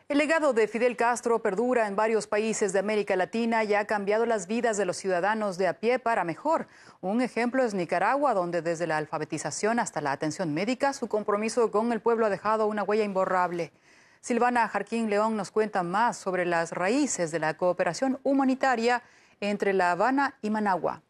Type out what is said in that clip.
El legado de Fidel Castro perdura en varios países de América Latina y ha cambiado las vidas de los ciudadanos de a pie para mejor. Un ejemplo es Nicaragua, donde desde la alfabetización hasta la atención médica, su compromiso con el pueblo ha dejado una huella imborrable. Silvana Jarquín León nos cuenta más sobre las raíces de la cooperación humanitaria entre La Habana y Managua.